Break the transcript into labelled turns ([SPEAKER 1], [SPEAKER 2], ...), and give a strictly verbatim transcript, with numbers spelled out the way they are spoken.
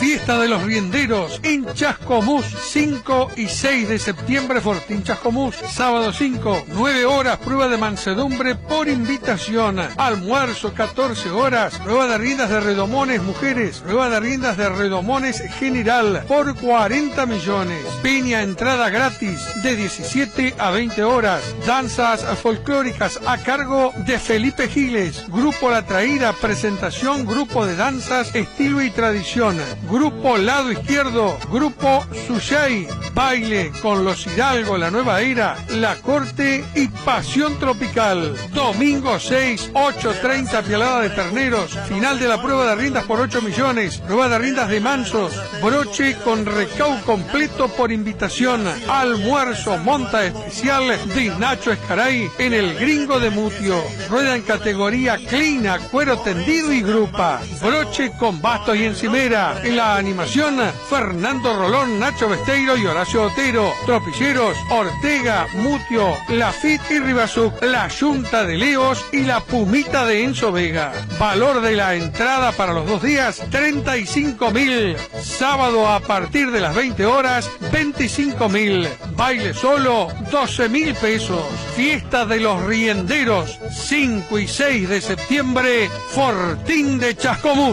[SPEAKER 1] Fiesta de los Rienderos en Chascomús, cinco y seis de septiembre, Fortín Chascomús. Sábado cinco, nueve horas, prueba de mansedumbre por invitación. Almuerzo, catorce horas, prueba de riendas de redomones mujeres, prueba de riendas de redomones general por cuarenta millones. Peña, entrada gratis de diecisiete a veinte horas. Danzas folclóricas a cargo de Felipe Giles. Grupo La Traíra, presentación, grupo de danzas, estilo y tradición. Grupo Lado Izquierdo, Grupo Suyay, baile con los Hidalgo, La Nueva Era, La Corte y Pasión Tropical. Domingo seis, ocho treinta, Pialada de Terneros, final de la prueba de riendas por ocho millones, prueba de riendas de mansos, broche con recau completo por invitación, almuerzo, monta especial de Nacho Escaray en el Gringo de Mutio, rueda en categoría clina, cuero tendido y grupa, broche con bastos y encimera. En la animación, Fernando Rolón, Nacho Besteiro y Horacio Otero. Tropilleros, Ortega, Mutio, Lafitte y Ribasuc, La Yunta de Leos y La Pumita de Enzo Vega. Valor de la entrada para los dos días, treinta y cinco mil. Sábado a partir de las veinte horas, veinticinco mil. Baile solo, doce mil pesos. Fiesta de los Rienderos, cinco y seis de septiembre, Fortín de Chascomús.